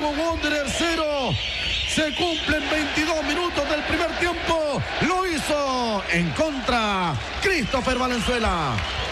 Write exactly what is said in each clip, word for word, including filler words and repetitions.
Santiago Wanderers cero. Se cumplen veintidós minutos del primer tiempo. Lo hizo en contra Christopher Valenzuela.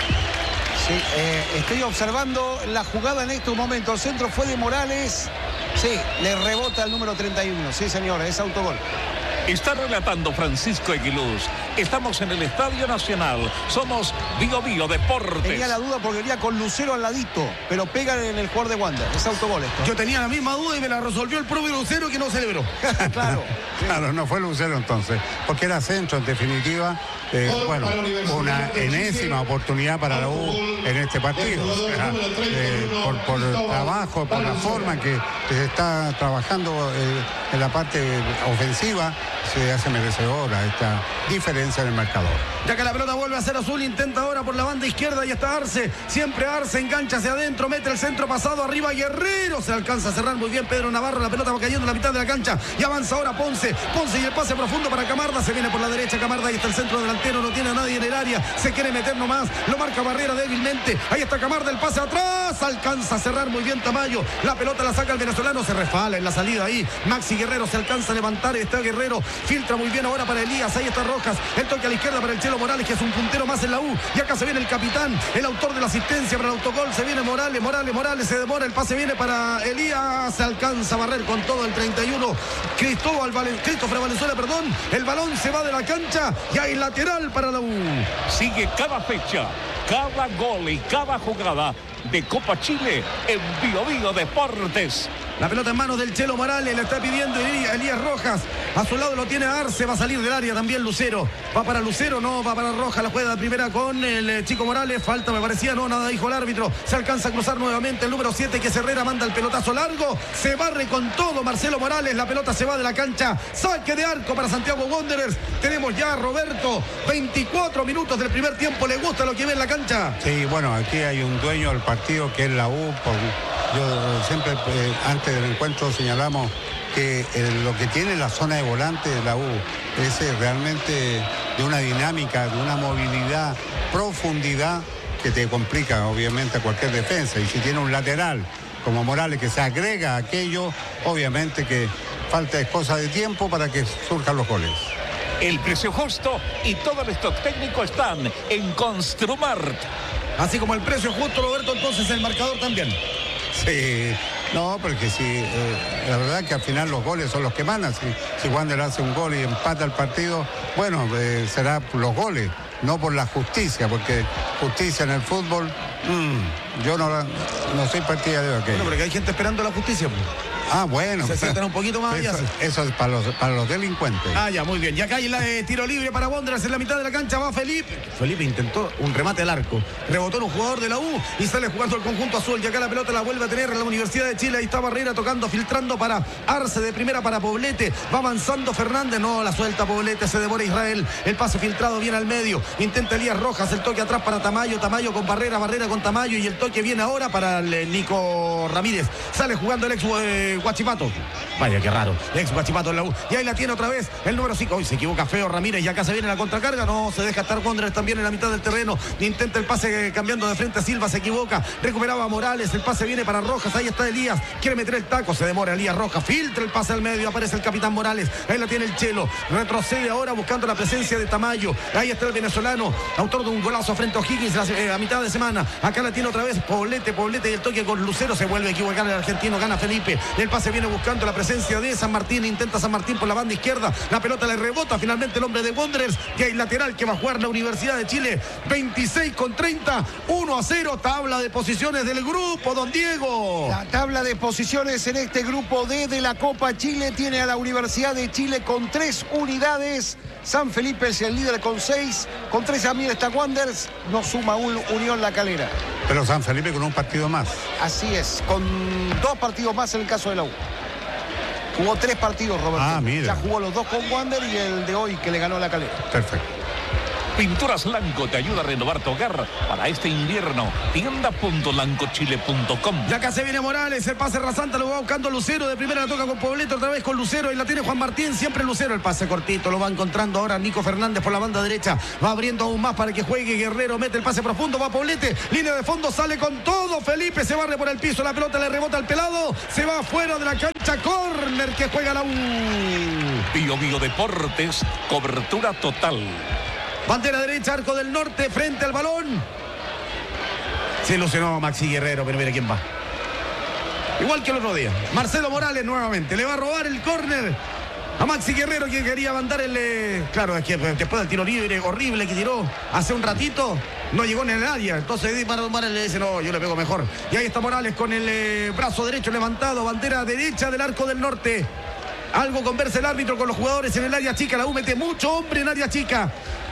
Sí, eh, estoy observando la jugada en estos momentos. El centro fue de Morales. Sí, le rebota el número treinta y uno. Sí, señora, es autogol. Está relatando Francisco Eguiluz. Estamos en el Estadio Nacional. Somos Bio Bio Deportes. Tenía la duda porque venía con Lucero al ladito, pero pega en el jugador de Wander. Es autogol esto. Yo tenía la misma duda y me la resolvió el propio Lucero, que no celebró. Claro. Sí. Claro, no fue Lucero entonces, porque era centro en definitiva. Eh, bueno, una enésima oportunidad para la U en este partido. O sea, eh, por, por el trabajo, por la forma que, que se está trabajando eh, en la parte ofensiva, se hace merecedora esta diferencia en el marcador. Ya que la pelota vuelve a ser azul, intenta ahora por la banda izquierda y está Arce. Siempre Arce engancha hacia adentro, mete el centro pasado arriba. Guerrero se alcanza a cerrar muy bien Pedro Navarro. La pelota va cayendo en la mitad de la cancha y avanza ahora Ponce. Ponce y el pase profundo para Camarda. Se viene por la derecha Camarda. Ahí está el centro delantero. No tiene a nadie en el área. Se quiere meter nomás. Lo marca Barrera débilmente. Ahí está Camarda. El pase atrás. Alcanza a cerrar muy bien Tamayo. La pelota la saca el venezolano. Se resbala en la salida ahí. Maxi Guerrero se alcanza a levantar. Está Guerrero. Filtra muy bien ahora para Elías. Ahí está Rojas. El toque a la izquierda para el Chelo Morales, que es un puntero más en la U. Y acá se viene el capitán, el autor de la asistencia para el autogol. Se viene Morales, Morales, Morales. Se demora. El pase viene para Elías. Se alcanza a barrer con todo el treinta y uno. Cristóbal Valen, Christopher Valenzuela, perdón. El balón se va de la cancha y hay lateral para la U. Sigue cada fecha, cada gol y cada jugada de Copa Chile en Bio Bio Deportes. La pelota en manos del Chelo Morales, le está pidiendo Elías Rojas. A su lado lo tiene Arce, va a salir del área también Lucero. Va para Lucero, no, va para Rojas. La juega de primera con el Chico Morales. Falta, me parecía, no, nada dijo el árbitro. Se alcanza a cruzar nuevamente el número siete, que es Herrera, manda el pelotazo largo. Se barre con todo Marcelo Morales. La pelota se va de la cancha. Saque de arco para Santiago Wanderers. Tenemos ya a Roberto, veinticuatro minutos del primer tiempo. ¿Le gusta lo que ve en la cancha? Sí, bueno, aquí hay un dueño del partido que es la U. Por, yo siempre, eh, antes del encuentro señalamos que eh, lo que tiene la zona de volante de la U es eh, realmente de una dinámica, de una movilidad, profundidad que te complica obviamente a cualquier defensa. Y si tiene un lateral como Morales que se agrega a aquello, obviamente que falta es cosa de tiempo para que surjan los goles. El precio justo y todo el stock técnico están en Construmart. Así como el precio justo, Roberto, entonces el marcador también. Sí, no, porque si eh, la verdad que al final los goles son los que mandan. Si, si Wander hace un gol y empata el partido, bueno, eh, será por los goles, no por la justicia, porque justicia en el fútbol, mmm, yo no, no soy partidario de aquello. Bueno, porque hay gente esperando la justicia. Ah, bueno. Se sientan un poquito más allá. Eso, eso es para los, para los delincuentes. Ah, ya, muy bien. Y acá hay el eh, tiro libre para Wanderers en la mitad de la cancha. Va Felipe. Felipe intentó un remate al arco. Rebotó en un jugador de la U y sale jugando el conjunto azul. Y acá la pelota la vuelve a tener la Universidad de Chile. Ahí está Barrera tocando, filtrando para Arce de primera para Poblete. Va avanzando Fernández. No, la suelta Poblete. Se devora Israel. El pase filtrado viene al medio. Intenta Elías Rojas. El toque atrás para Tamayo. Tamayo con Barrera. Barrera con Tamayo. Y el toque viene ahora para el, eh, Nico Ramírez. Sale jugando el ex eh, Guachipato. Vaya, qué raro. Ex Guachipato en la U. Y ahí la tiene otra vez el número cinco. Hoy se equivoca feo Ramírez. Y acá se viene la contracarga. No se deja estar Wanderers también en la mitad del terreno. Intenta el pase eh, cambiando de frente. Silva se equivoca. Recuperaba Morales. El pase viene para Rojas. Ahí está Elías. Quiere meter el taco. Se demora Elías Rojas. Filtra el pase al medio. Aparece el capitán Morales. Ahí la tiene el Chelo. Retrocede ahora buscando la presencia de Tamayo. Ahí está el venezolano. Autor de un golazo frente a O'Higgins la, eh, a mitad de semana. Acá la tiene otra vez Poblete. Poblete y el toque con Lucero. Se vuelve a equivocar el argentino. Gana Felipe. El pase viene buscando la presencia de San Martín. Intenta San Martín por la banda izquierda. La pelota le rebota finalmente el hombre de Wanderers. Y hay lateral que va a jugar la Universidad de Chile. veintiséis con treinta. uno a cero. Tabla de posiciones del grupo, don Diego. La tabla de posiciones en este grupo D de la Copa Chile tiene a la Universidad de Chile con tres unidades. San Felipe es el líder con seis. Con tres también está Wanderers. No suma un Unión La Calera. Pero San Felipe con un partido más. Así es. Con dos partidos más en el caso de la U. Jugó tres partidos, Roberto. Ah, mira. Ya jugó los dos con Wander y el de hoy que le ganó La Calera. Perfecto. Pinturas Lanco te ayuda a renovar tu hogar para este invierno. tienda punto lancochile punto com. Ya acá se viene Morales, el pase rasante lo va buscando Lucero, de primera la toca con Poblete, otra vez con Lucero y la tiene Juan Martín, siempre Lucero, el pase cortito, lo va encontrando ahora Nico Fernández por la banda derecha, va abriendo aún más para que juegue Guerrero, mete el pase profundo, va Poblete, línea de fondo, sale con todo, Felipe se barre por el piso, la pelota le rebota al pelado, se va fuera de la cancha, córner que juega la U. Bio Bio Deportes, cobertura total. Bandera derecha, arco del norte, frente al balón. Se ilusionó Maxi Guerrero, pero mira quién va. Igual que el otro día. Marcelo Morales nuevamente. Le va a robar el córner a Maxi Guerrero, que quería mandar el... Eh, claro, es que después del tiro libre horrible que tiró hace un ratito, no llegó en el área. Entonces Morales le dice, no, yo le pego mejor. Y ahí está Morales con el eh, brazo derecho levantado. Bandera derecha del arco del norte. Algo conversa el árbitro con los jugadores en el área chica. La U mete mucho hombre en área chica.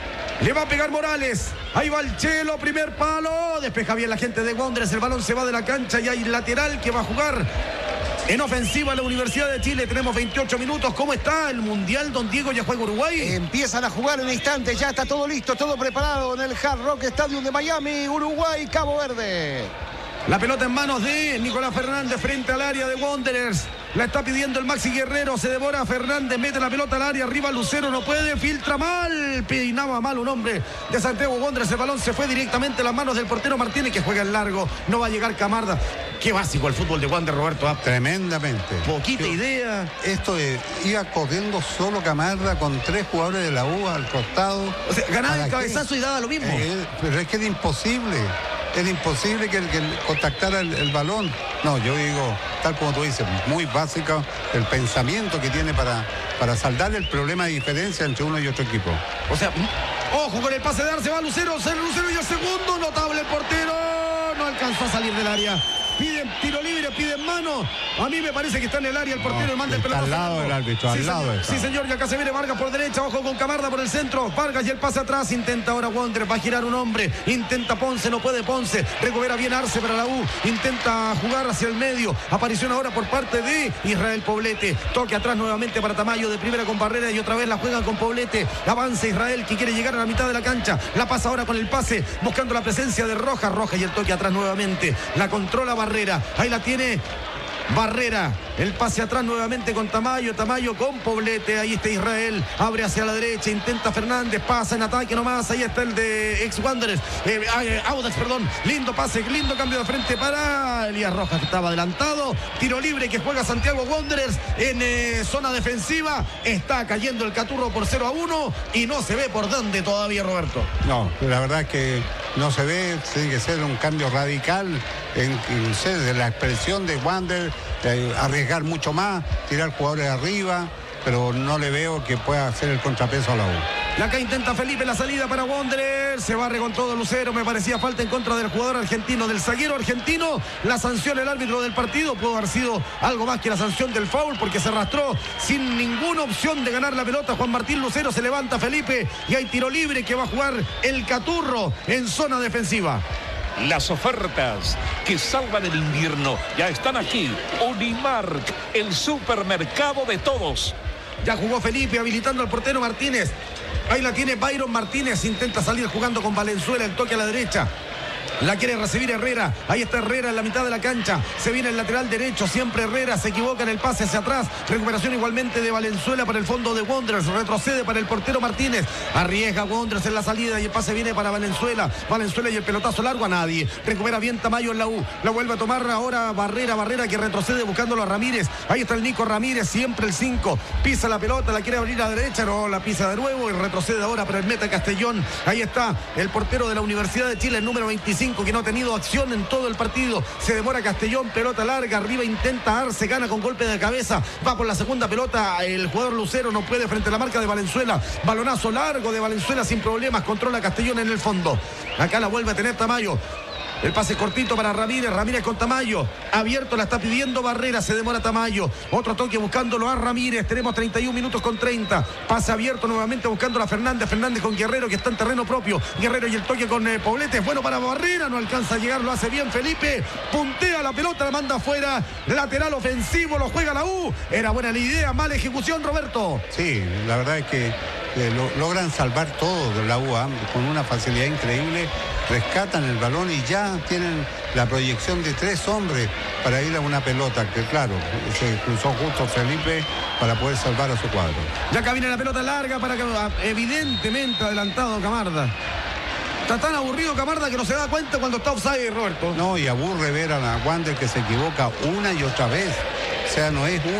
Le va a pegar Morales. Ahí va el Chelo, primer palo. Despeja bien la gente de Wanderers. El balón se va de la cancha y hay lateral que va a jugar en ofensiva la Universidad de Chile. Tenemos veintiocho minutos. ¿Cómo está el Mundial, don Diego? ¿Ya juega Uruguay? Empiezan a jugar en instantes. Ya está todo listo, todo preparado en el Hard Rock Stadium de Miami. Uruguay, Cabo Verde. La pelota en manos de Nicolás Fernández frente al área de Wanderers. La está pidiendo el Maxi Guerrero. Se devora Fernández. Mete la pelota al área. Arriba Lucero. No puede. Filtra mal. Peinaba mal un hombre de Santiago Wanderers. El balón se fue directamente a las manos del portero Martínez, que juega en largo. No va a llegar Camarda. Qué básico el fútbol de Wander, Roberto. ¿Ah? Tremendamente. Poquita Yo, idea. Esto de iba corriendo solo Camarda con tres jugadores de la U al costado. O sea, ganaba el ¿Para cabezazo qué? y daba lo mismo. Eh, pero es que era imposible. Era imposible que, que contactara el, el balón. No, yo digo, tal como tú dices, muy básico el pensamiento que tiene para, para saldar el problema de diferencia entre uno y otro equipo. O sea, ojo con el pase de Arce, va Lucero, Lucero y el segundo, notable el portero, no alcanzó a salir del área. Piden tiro libre, piden mano. A mí me parece que está en el área el portero, no, y manda el está pelotazo. al lado del árbitro, sí, al lado señor, está. sí, señor, y acá se viene Vargas por derecha, ojo con Camarda por el centro. Vargas y el pase atrás, intenta ahora Wanderers, va a girar un hombre, intenta Ponce, no puede Ponce, recupera bien Arce para la U, intenta jugar hacia el medio, aparición ahora por parte de Israel Poblete, toque atrás nuevamente para Tamayo, de primera con Barrera y otra vez la juega con Poblete, avanza Israel que quiere llegar a la mitad de la cancha, la pasa ahora con el pase, buscando la presencia de Rojas, Rojas y el toque atrás nuevamente, la controla Barrera, ahí la tiene Barrera, el pase atrás nuevamente con Tamayo, Tamayo con Poblete, ahí está Israel, abre hacia la derecha, intenta Fernández, pasa en ataque nomás, ahí está el de ex Wanderers, eh, eh, Audax, perdón, lindo pase, lindo cambio de frente para Elías Rojas, que estaba adelantado, tiro libre que juega Santiago Wanderers en eh, zona defensiva, está cayendo el Caturro por cero a uno y no se ve por dónde todavía, Roberto. No, la verdad es que no se ve, tiene que ser un cambio radical en, en, en, en la expresión de Wanderers, eh, arriesgar mucho más, tirar jugadores arriba, pero no le veo que pueda hacer el contrapeso a la U. Y acá intenta Felipe la salida para Wanderers, se barre con todo Lucero, me parecía falta en contra del jugador argentino, del zaguero argentino, la sanción el árbitro del partido, pudo haber sido algo más que la sanción del foul, porque se arrastró sin ninguna opción de ganar la pelota Juan Martín Lucero, se levanta Felipe y hay tiro libre que va a jugar el Caturro en zona defensiva. Las ofertas que salvan el invierno ya están aquí. Unimark, el supermercado de todos. Ya jugó Felipe habilitando al portero Martínez. Ahí la tiene Byron Martínez. Intenta salir jugando con Valenzuela. El toque a la derecha. La quiere recibir Herrera. Ahí está Herrera en la mitad de la cancha. Se viene el lateral derecho. Siempre Herrera se equivoca en el pase hacia atrás. Recuperación igualmente de Valenzuela para el fondo de Wanderers. Retrocede para el portero Martínez. Arriesga Wanderers en la salida y el pase viene para Valenzuela. Valenzuela y el pelotazo largo a nadie. Recupera bien Tamayo en la U. La vuelve a tomar ahora Barrera. Barrera que retrocede buscándolo a Ramírez. Ahí está el Nico Ramírez. Siempre el cinco. Pisa la pelota. La quiere abrir a la derecha. No, la pisa de nuevo y retrocede ahora para el meta Castellón. Ahí está el portero de la Universidad de Chile, el número veinticinco. Que no ha tenido acción en todo el partido. Se demora Castellón, pelota larga, arriba intenta Arce, gana con golpe de cabeza, va por la segunda pelota, el jugador Lucero no puede frente a la marca de Valenzuela, balonazo largo de Valenzuela sin problemas, controla Castellón en el fondo. Acá la vuelve a tener Tamayo. El pase cortito para Ramírez, Ramírez con Tamayo, abierto, la está pidiendo Barrera, se demora Tamayo, otro toque buscándolo a Ramírez, tenemos treinta y un minutos con treinta, pase abierto nuevamente buscándolo a Fernández, Fernández con Guerrero que está en terreno propio, Guerrero y el toque con eh, Poblete, es bueno para Barrera, no alcanza a llegar, lo hace bien Felipe, puntea la pelota, la manda afuera, lateral ofensivo, lo juega la U, era buena la idea, mala ejecución, Roberto. Sí, la verdad es que eh, lo, logran salvar todo de la U, ¿eh? Con una facilidad increíble, rescatan el balón y ya tienen la proyección de tres hombres para ir a una pelota, que claro, se cruzó justo Felipe para poder salvar a su cuadro. Ya acá viene la pelota larga para que evidentemente adelantado Camarda. Está tan aburrido Camarda que no se da cuenta cuando está offside, Roberto. No, y aburre ver a la Wander que se equivoca una y otra vez. O sea, no es